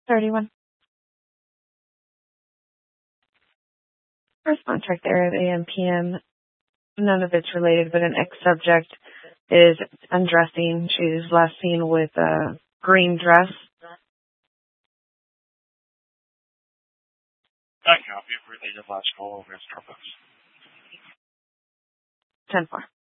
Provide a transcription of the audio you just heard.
31. Response right there at AM, PM. None of it's related, but an ex-subject is undressing. She's last seen with a green dress. I copy. Related last call over at Starbucks. 10-4.